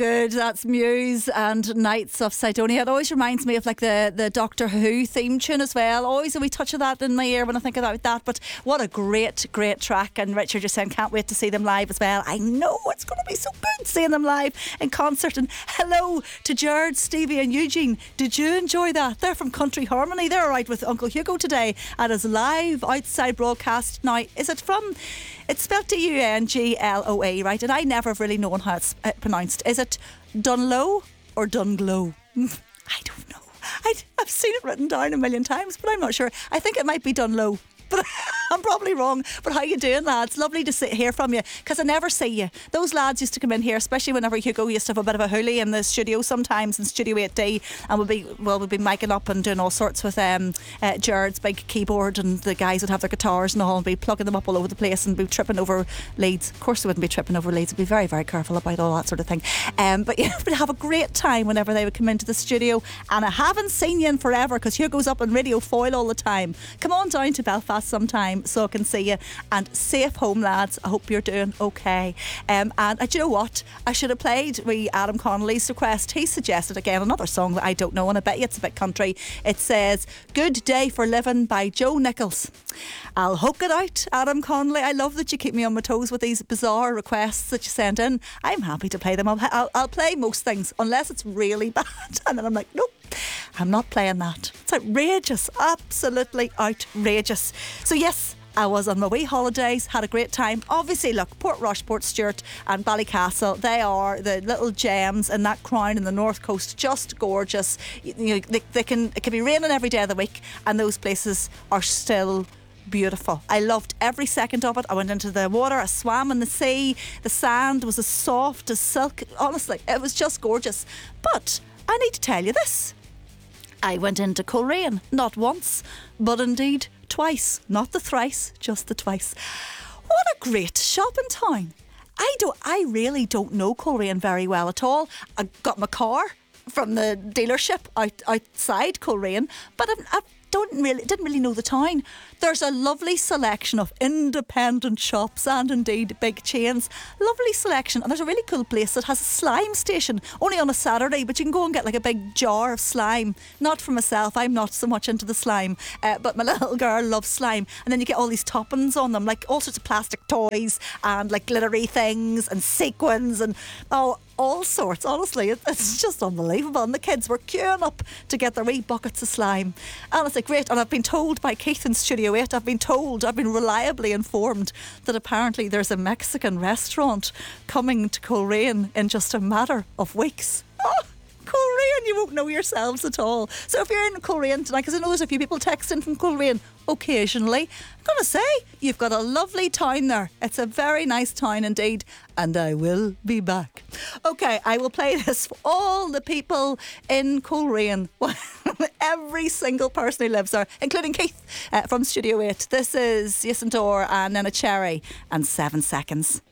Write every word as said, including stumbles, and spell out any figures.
Good, that's Muse and Knights of Sidonia. It always reminds me of like the, the Doctor Who theme tune as well. Always a wee touch of that in my ear when I think about that. But what a great, great track. And Richard, you're saying can't wait to see them live as well. I know it's going to be so good seeing them live in concert. And hello to Jared, Stevie and Eugene. Did you enjoy that? They're from Country Harmony. They're right with Uncle Hugo today at his live outside broadcast. Now, is it from... It's spelled D U N G L O A, right? And I never have really known how it's uh, pronounced. Is it Dunlow or Dunglow? I don't know. I, I've seen it written down a million times, but I'm not sure. I think it might be Dunlow. But I'm probably wrong. But how you doing, lads? Lovely to sit, hear from you, because I never see you. Those lads used to come in here, especially whenever Hugo used to have a bit of a hoolie in the studio sometimes, in Studio eight D, and we'd be, well, we'd be miking up and doing all sorts with um, uh, Jared's big keyboard, and the guys would have their guitars and all, and be plugging them up all over the place and be tripping over leads. Of course they wouldn't be tripping over leads. We'd be very, very careful about all that sort of thing. Um, but yeah, we'd have a great time whenever they would come into the studio, and I haven't seen you in forever, because Hugo's up on Radio Foyle all the time. Come on down to Belfast sometime so I can see you, and safe home, lads. I hope you're doing okay. Um, and uh, do you know what? I should have played with Adam Connolly's request. He suggested again another song that I don't know, and I bet you it's a bit country. It says Good Day for Living by Joe Nichols. I'll hook it out, Adam Connolly. I love that you keep me on my toes with these bizarre requests that you send in. I'm happy to play them. I'll, I'll, I'll play most things unless it's really bad, and then I'm like, nope, I'm not playing that. It's outrageous, absolutely outrageous. So yes, I was on my wee holidays, had a great time. Obviously, look, Portrush, Portstewart and Ballycastle, they are the little gems in that crown in the north coast, just gorgeous. You, you know, they, they can, it can be raining every day of the week, and those places are still beautiful. I loved every second of it. I went into the water, I swam in the sea, the sand was as soft as silk. Honestly, it was just gorgeous. But I need to tell you this. I went into Coleraine, not once, but indeed twice. Not the thrice, just the twice. What a great shopping town. I don't, I really don't know Coleraine very well at all. I got my car from the dealership out, outside Coleraine, but I've, I've don't really didn't really know the town. There's a lovely selection of independent shops and indeed big chains. Lovely selection, and there's a really cool place that has a slime station only on a Saturday, but you can go and get like a big jar of slime. Not for myself, I'm not so much into the slime, uh, but my little girl loves slime. And then you get all these toppings on them, like all sorts of plastic toys and like glittery things and sequins and oh all sorts. Honestly, it's just unbelievable. And the kids were queuing up to get their wee buckets of slime. And it's like great. And I've been told by Keith in Studio eight, I've been told, I've been reliably informed that apparently there's a Mexican restaurant coming to Coleraine in just a matter of weeks. Oh, Coleraine, you won't know yourselves at all. So if you're in Coleraine tonight, because I know there's a few people texting from Coleraine occasionally, I'm going to say you've got a lovely town there. It's a very nice town indeed, and I will be back. Okay, I will play this for all the people in Coleraine. Every single person who lives there, including Keith uh, from Studio eight. This is Yes and Door and Nena Cherry and Seven Seconds.